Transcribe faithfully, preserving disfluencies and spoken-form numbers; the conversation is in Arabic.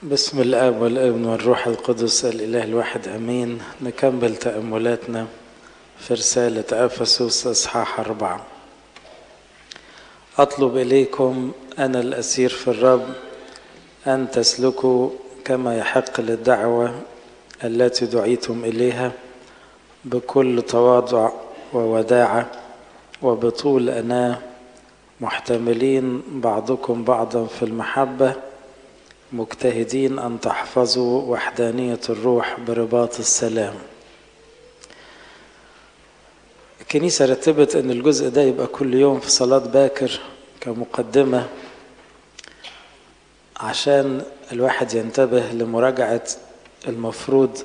بسم الآب والابن والروح القدس الإله الواحد أمين. نكمل تأملاتنا في رسالة أفسس إصحاح أربعة. أطلب إليكم أنا الأسير في الرب أن تسلكوا كما يحق للدعوة التي دعيتم إليها بكل تواضع ووداعة وبطول أناة، محتملين بعضكم بعضا في المحبة، مجتهدين أن تحفظوا وحدانية الروح برباط السلام. الكنيسة رتبت أن الجزء ده يبقى كل يوم في صلاة باكر كمقدمة، عشان الواحد ينتبه لمراجعة المفروض